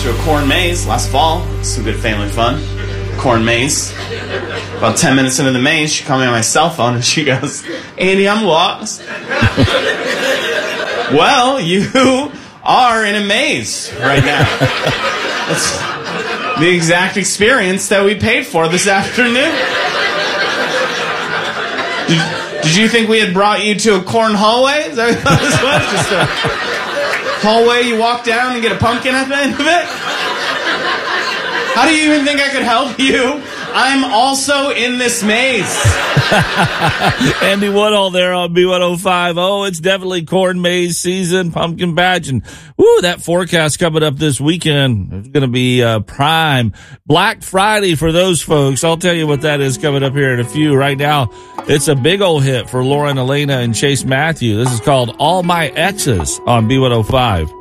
to a corn maze last fall. Some good family fun. Corn maze. About 10 minutes into the maze, she called me on my cell phone and she goes, Andy, I'm lost. Well, you are in a maze right now. That's the exact experience that we paid for this afternoon. Did you think we had brought you to a corn hallway? Is that what this was? Just a hallway you walk down and get a pumpkin at the end of it? How do you even think I could help you? I'm also in this maze. Andy Woodall there on B105. Oh, it's definitely corn maze season, pumpkin patch, and that forecast coming up this weekend. It's going to be prime Black Friday for those folks. I'll tell you what that is coming up here in a few. Right now, it's a big old hit for Lauren Elena and Chase Matthew. This is called All My Exes on B105.